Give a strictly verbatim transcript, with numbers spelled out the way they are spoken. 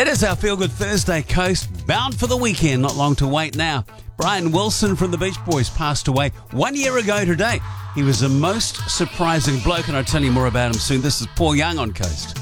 It is our Feel Good Thursday, Coast, bound for the weekend, not long to wait now. Brian Wilson from the Beach Boys passed away one year ago today. He was the most surprising bloke, and I'll tell you more about him soon. This is Paul Young on Coast.